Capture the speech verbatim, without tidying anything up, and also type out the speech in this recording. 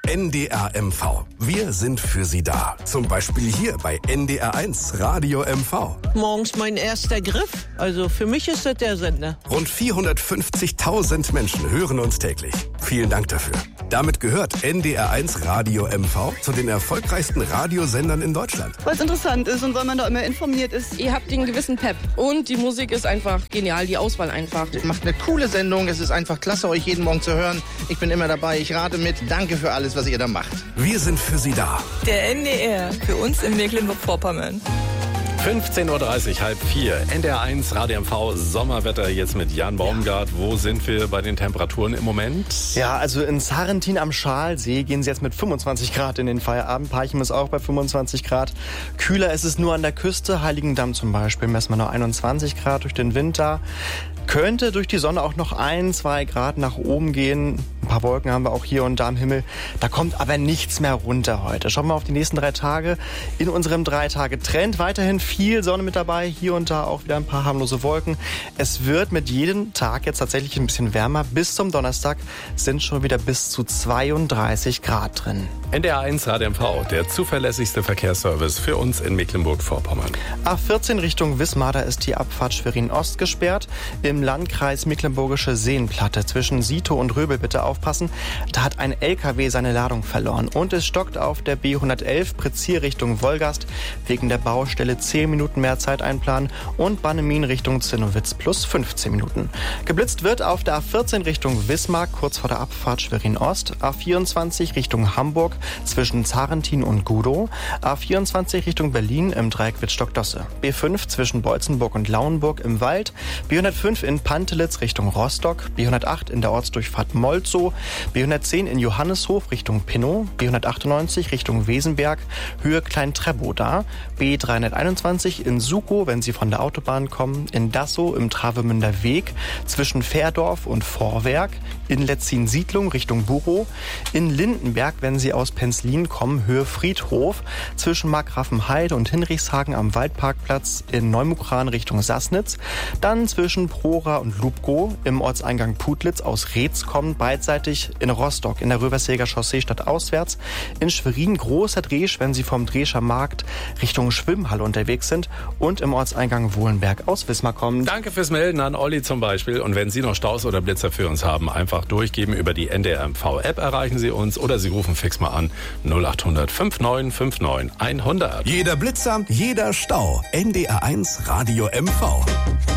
N D R M V. Wir sind für Sie da. Zum Beispiel hier bei N D R eins Radio M V. Morgens mein erster Griff. Also für mich ist das der Sender. Rund vierhundertfünfzigtausend Menschen hören uns täglich. Vielen Dank dafür. Damit gehört N D R eins Radio M V zu den erfolgreichsten Radiosendern in Deutschland. Weil es interessant ist und weil man da immer informiert ist. Ihr habt den gewissen Pep und die Musik ist einfach genial, die Auswahl einfach. Macht eine coole Sendung, es ist einfach klasse, euch jeden Morgen zu hören. Ich bin immer dabei, ich rate mit. Danke für alles, was ihr da macht. Wir sind für Sie da. Der N D R, für uns in Mecklenburg-Vorpommern. fünfzehn Uhr dreißig, halb vier. N D R eins, Radio M V, Sommerwetter jetzt mit Jan Baumgart. Wo sind wir bei den Temperaturen im Moment? Ja, also in Sarrentin am Schalsee gehen sie jetzt mit fünfundzwanzig Grad in den Feierabend. Parchim ist auch bei fünfundzwanzig Grad. Kühler ist es nur an der Küste. Heiligendamm zum Beispiel messen wir nur einundzwanzig Grad durch den Winter. Könnte durch die Sonne auch noch ein, zwei Grad nach oben gehen. Ein paar Wolken haben wir auch hier und da am Himmel. Da kommt aber nichts mehr runter heute. Schauen wir auf die nächsten drei Tage. In unserem Drei-Tage-Trend weiterhin viel Sonne mit dabei. Hier und da auch wieder ein paar harmlose Wolken. Es wird mit jedem Tag jetzt tatsächlich ein bisschen wärmer. Bis zum Donnerstag sind schon wieder bis zu zweiunddreißig Grad drin. N D R eins Radio M V, der zuverlässigste Verkehrsservice für uns in Mecklenburg-Vorpommern. A vierzehn Richtung Wismar, da ist die Abfahrt Schwerin-Ost gesperrt. Im Landkreis Mecklenburgische Seenplatte zwischen Sito und Röbel bitte aufpassen. Da hat ein L K W seine Ladung verloren. Und es stockt auf der B hundertelf Prezier Richtung Wolgast. Wegen der Baustelle zehn Minuten mehr Zeit einplanen. Und Bannemin Richtung Zinnowitz plus fünfzehn Minuten. Geblitzt wird auf der A vierzehn Richtung Wismar, kurz vor der Abfahrt Schwerin-Ost. A vierundzwanzig Richtung Hamburg zwischen Zarrentin und Gudow. A vierundzwanzig Richtung Berlin im Dreieck Wittstock-Dosse. B fünf zwischen Beutzenburg und Lauenburg im Wald. B hundertfünf in Pantelitz Richtung Rostock. B hundertacht in der Ortsdurchfahrt Molzow. B hundertzehn in Johanneshof Richtung Pinnow. B hundertachtundneunzig Richtung Wesenberg, Höhe Klein-Treboda. B dreihunderteinundzwanzig in Sukow, wenn Sie von der Autobahn kommen. In Dassow im Travemünder Weg zwischen Fährdorf und Vorwerk. In Letzin-Siedlung Richtung Buchow. In Lindenberg, wenn Sie aus Penzlin kommen, Höhe Friedhof. Zwischen Markgrafenheide und Hinrichshagen am Waldparkplatz. In Neumukran Richtung Sassnitz. Dann zwischen Prora und Lubkow im Ortseingang Putlitz aus Reetz kommen, beidseitig in Rostock in der Röversäger Chaussee stadtauswärts. In Schwerin großer Dresch, wenn Sie vom Drescher Markt Richtung Schwimmhalle unterwegs sind. Und im Ortseingang Wohlenberg aus Wismar kommen. Danke fürs Melden an Olli zum Beispiel. Und wenn Sie noch Staus oder Blitzer für uns haben, einfach durchgeben über die N D R M V-App erreichen Sie uns oder Sie rufen fix mal an null acht hundert neunundfünfzig neunundfünfzig hundert. Jeder Blitzer, jeder Stau. N D R eins Radio M V.